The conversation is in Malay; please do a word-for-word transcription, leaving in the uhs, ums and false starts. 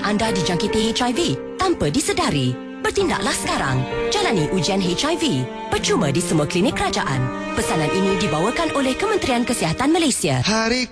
anda dijangkiti H I V tanpa disedari. Bertindaklah sekarang. Jalani ujian H I V. Percuma di semua klinik kerajaan. Pesanan ini dibawakan oleh Kementerian Kesihatan Malaysia. Hari